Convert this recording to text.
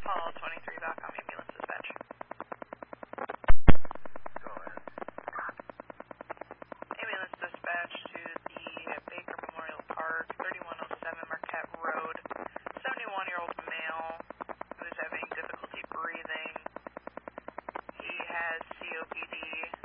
Call 23.com ambulance dispatch. Go ahead. Ambulance dispatch to the Baker Memorial Park, 3107 Marquette Road. 71-year-old male who is having difficulty breathing. He has COPD.